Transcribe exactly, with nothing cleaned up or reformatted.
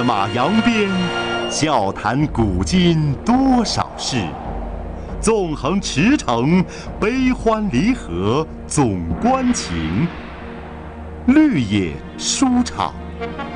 马扬鞭，笑谈古今多少事。纵横驰骋，悲欢离合总关情。绿野舒场。